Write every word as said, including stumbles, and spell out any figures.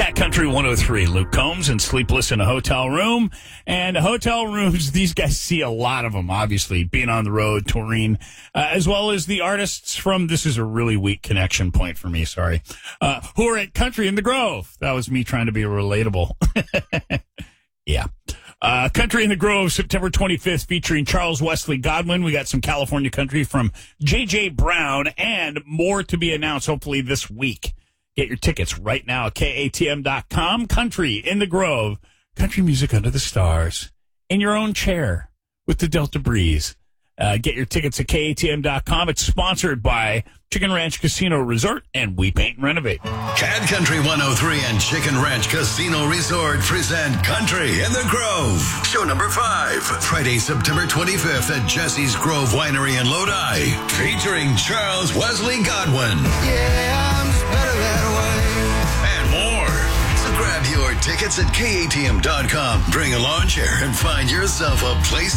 Cat Country one oh three, Luke Combs and Sleepless in a Hotel Room. And hotel rooms, these guys see a lot of them, obviously, being on the road, touring, uh, as well as the artists from, this is a really weak connection point for me, sorry, uh, who are at Country in the Grove. That was me trying to be relatable. Yeah. Uh, Country in the Grove, September twenty-fifth, featuring Charles Wesley Godwin. We got some California country from J J Brown and more to be announced, hopefully, this week. Get your tickets right now at K A T M dot com. Country in the Grove. Country music under the stars. In your own chair with the Delta Breeze. Uh, get your tickets at K A T M dot com. It's sponsored by Chicken Ranch Casino Resort and We Paint and Renovate. Cat Country one oh three and Chicken Ranch Casino Resort present Country in the Grove. Show number five. Friday, September twenty-fifth at Jesse's Grove Winery in Lodi. Featuring Charles Wesley Godwin. Yeah, I'm just better that way. And more. So grab your tickets at K A T M dot com. Bring a lawn chair and find yourself a place